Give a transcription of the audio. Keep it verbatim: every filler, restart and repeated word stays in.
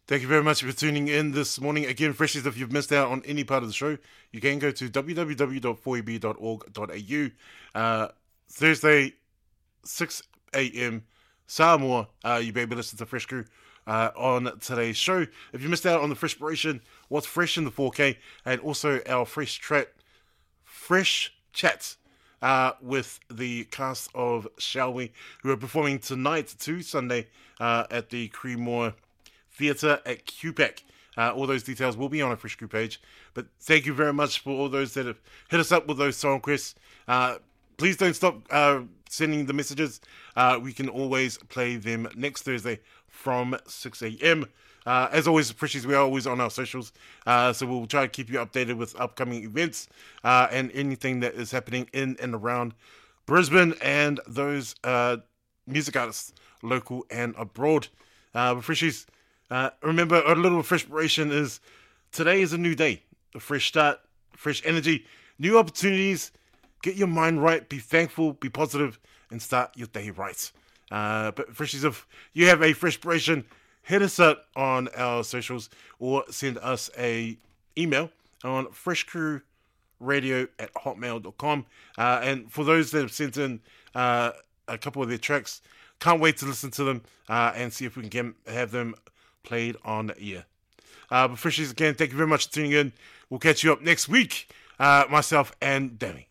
Thank you very much for tuning in this morning. Again, Freshies, if you've missed out on any part of the show, you can go to w w w dot four e b dot org dot a u. Uh, Thursday, six a.m. Samoa, uh, you'll be able to listen to Fresh Crew uh, on today's show. If you missed out on the Freshpiration, what's fresh in the four K, and also our Fresh Chat, Fresh Chat uh, with the cast of Shall We, who are performing tonight to Sunday uh, at the Creemore Theatre at Q PAC. Uh, all those details will be on our Fresh Crew page. But thank you very much for all those that have hit us up with those song requests. Uh, please don't stop uh, sending the messages. Uh, we can always play them next Thursday from six a.m. Uh, as always, Freshies, we are always on our socials. Uh, so we'll try to keep you updated with upcoming events uh, and anything that is happening in and around Brisbane and those uh, music artists, local and abroad. Uh, but Freshies, Uh, remember, a little Freshpiration is today is a new day, a fresh start, fresh energy, new opportunities. Get your mind right, be thankful, be positive, and start your day right. Uh, but Freshies, if you have a Freshpiration, hit us up on our socials or send us a email on freshcrewradio at hotmail dot com. Uh, and for those that have sent in uh, a couple of their tracks, can't wait to listen to them uh, and see if we can get, have them played on the ear. Uh, but Freshies, again, thank you very much for tuning in. We'll catch you up next week, uh, myself and Danny.